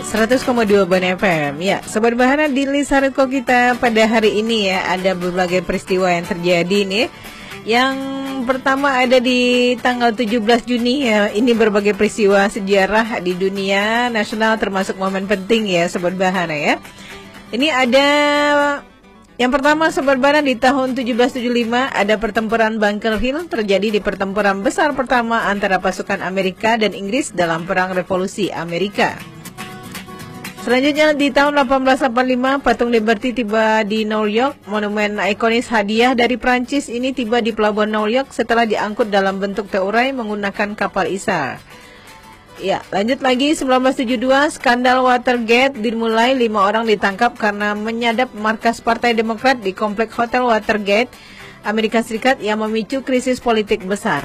100,2 Ban FM. Ya, Sobat Bahana, di Lisariko kita pada hari ini ya, ada berbagai peristiwa yang terjadi nih. Yang pertama ada di tanggal 17 Juni ya. Ini berbagai peristiwa sejarah di dunia nasional termasuk momen penting ya Sobat Bahana ya. Ini ada yang pertama Sobat Bahana, di tahun 1775 ada pertempuran Bunker Hill, terjadi di pertempuran besar pertama antara pasukan Amerika dan Inggris dalam Perang Revolusi Amerika. Selanjutnya di tahun 1885 patung Liberty tiba di New York. Monumen ikonis hadiah dari Prancis ini tiba di pelabuhan New York setelah diangkut dalam bentuk teurai menggunakan kapal isar. Ya, lanjut lagi 1972 skandal Watergate dimulai, 5 orang ditangkap karena menyadap markas Partai Demokrat di komplek Hotel Watergate, Amerika Serikat yang memicu krisis politik besar.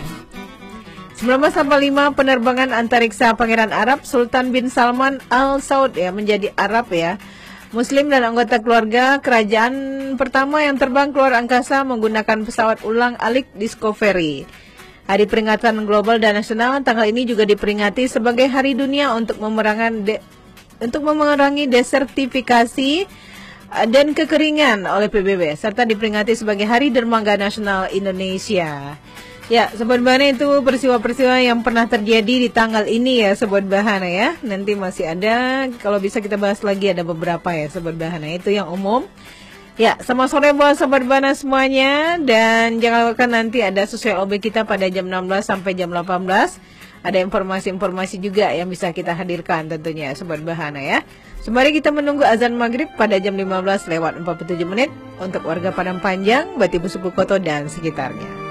1985 penerbangan antariksa Pangeran Arab Sultan bin Salman Al Saud ya menjadi Arab ya. Muslim dan anggota keluarga kerajaan pertama yang terbang keluar angkasa menggunakan pesawat ulang-alik Discovery. Hari peringatan global dan nasional, tanggal ini juga diperingati sebagai Hari Dunia untuk memerangi desertifikasi dan kekeringan oleh PBB, serta diperingati sebagai Hari Dermaga Nasional Indonesia. Ya, Sobat Bahana, itu peristiwa-peristiwa yang pernah terjadi di tanggal ini ya Sobat Bahana ya. Nanti masih ada, kalau bisa kita bahas lagi, ada beberapa ya Sobat Bahana, itu yang umum. Ya, selamat sore buat Sobat Bahana semuanya. Dan jangan lupa nanti ada sosial OB kita pada jam 16 sampai jam 18. Ada informasi-informasi juga yang bisa kita hadirkan tentunya Sobat Bahana ya. Sembari kita menunggu azan maghrib pada jam 15 lewat 47 menit untuk warga Padang Panjang, Bati Pusupu Koto dan sekitarnya.